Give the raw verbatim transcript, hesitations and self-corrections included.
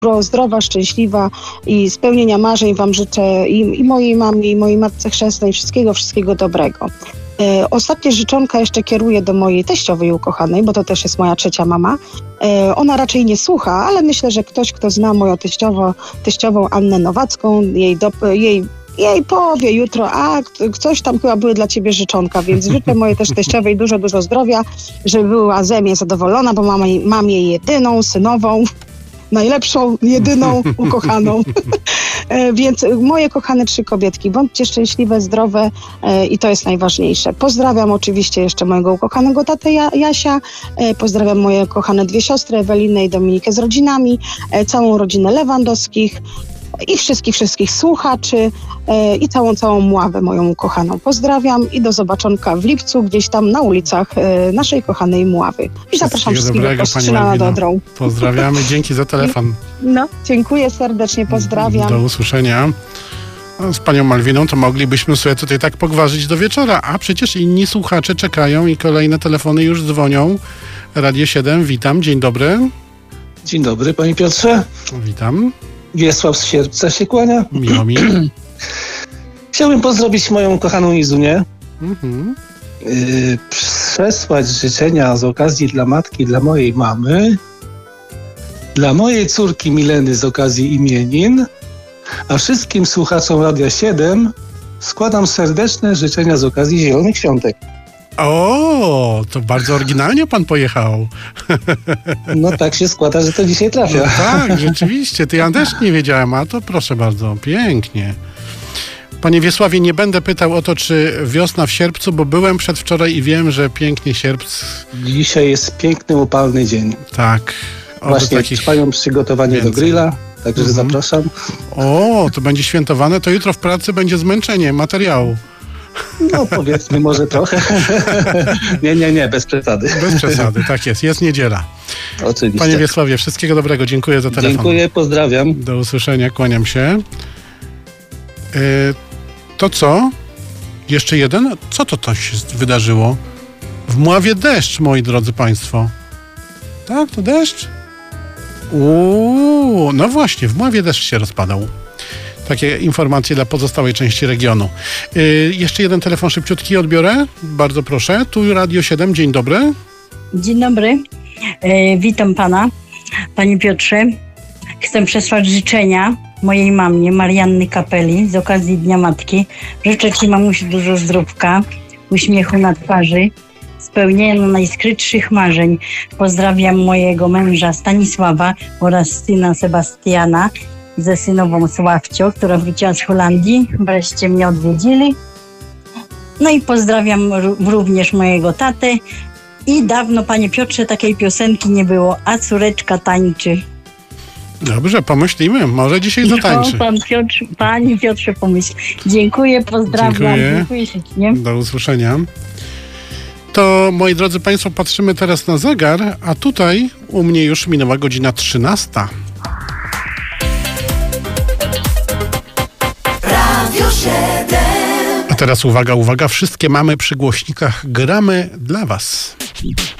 zdrowa, szczęśliwa i spełnienia marzeń wam życzę i, i mojej mamie, i mojej matce chrzestnej wszystkiego, wszystkiego dobrego. E, ostatnie życzonka jeszcze kieruję do mojej teściowej ukochanej, bo to też jest moja trzecia mama. E, ona raczej nie słucha, ale myślę, że ktoś, kto zna moją teściową, teściową Annę Nowacką, jej, do, jej jej powie jutro, a coś tam chyba były dla ciebie życzonka, więc życzę mojej też teściowej dużo, dużo zdrowia, żeby była ze mnie zadowolona, bo mam, mam jej jedyną, synową, najlepszą, jedyną, ukochaną. Więc moje kochane trzy kobietki, bądźcie szczęśliwe, zdrowe e, i to jest najważniejsze. Pozdrawiam oczywiście jeszcze mojego ukochanego tatę ja, Jasia, e, pozdrawiam moje kochane dwie siostry, Ewelinę i Dominikę z rodzinami, e, całą rodzinę Lewandowskich i wszystkich, wszystkich słuchaczy e, i całą, całą Mławę moją ukochaną. Pozdrawiam i do zobaczonka w lipcu gdzieś tam na ulicach e, naszej kochanej Mławy. I zapraszam wszystkich do Kostrzyna nad Odrą. Pozdrawiamy, dzięki za telefon. No, dziękuję serdecznie, pozdrawiam. Do usłyszenia. Z panią Malwiną to moglibyśmy sobie tutaj tak pogwarzyć do wieczora, a przecież inni słuchacze czekają i kolejne telefony już dzwonią. Radio siedem, witam, dzień dobry. Dzień dobry, panie Piotrze. Witam. Wiesław z Sierpca się kłania. Miło mi. Chciałbym pozdrowić moją kochaną Izunię. Mhm. Yy, przesłać życzenia z okazji dla matki, dla mojej mamy, dla mojej córki Mileny z okazji imienin, a wszystkim słuchaczom Radia siedem składam serdeczne życzenia z okazji Zielonych Świątek. O, to bardzo oryginalnie pan pojechał. No tak się składa, że to dzisiaj trafia. No tak, rzeczywiście. Ty ja też nie wiedziałem, a to proszę bardzo, pięknie. Panie Wiesławie, nie będę pytał o to, czy wiosna w sierpcu, bo byłem przedwczoraj i wiem, że pięknie sierpc. Dzisiaj jest piękny, upalny dzień. Tak. Właśnie takich... trwają przygotowania więcej. Do grilla, także mhm. zapraszam. O, to będzie świętowane, to jutro w pracy będzie zmęczenie materiału. No powiedzmy może trochę. nie, nie, nie, bez przesady. Bez przesady, tak jest. Jest niedziela. Oczywiście. Panie Wiesławie, wszystkiego dobrego. Dziękuję za telefon. Dziękuję, pozdrawiam. Do usłyszenia, kłaniam się. Yy, to co? Jeszcze jeden? Co to to się wydarzyło? W Mławie deszcz, moi drodzy państwo. Tak, to deszcz? Uuu, no właśnie, w Mławie deszcz się rozpadał. Takie informacje dla pozostałej części regionu. Yy, jeszcze jeden telefon szybciutki odbiorę. Bardzo proszę. Tu Radio siedem. Dzień dobry. Dzień dobry. E, witam pana. Panie Piotrze, chcę przesłać życzenia mojej mamie, Marianny Kapeli, z okazji Dnia Matki. Życzę ci, mamusiu, dużo zdrówka, uśmiechu na twarzy, spełnienia najskrytszych marzeń. Pozdrawiam mojego męża Stanisława oraz syna Sebastiana ze synową Sławcią, która wróciła z Holandii. Wreszcie mnie odwiedzili. No i pozdrawiam r- również mojego tatę. I dawno, panie Piotrze, takiej piosenki nie było. A córeczka tańczy. Dobrze, pomyślimy. Może dzisiaj zatańczy. No, pan Piotr, panie Piotrze, pomyśl. Dziękuję, pozdrawiam. Dziękuję. Dziękuję ślicznie. Do usłyszenia. To, moi drodzy państwo, patrzymy teraz na zegar, a tutaj u mnie już minęła godzina trzynasta. A teraz uwaga, uwaga, wszystkie mamy przy głośnikach gramy dla was.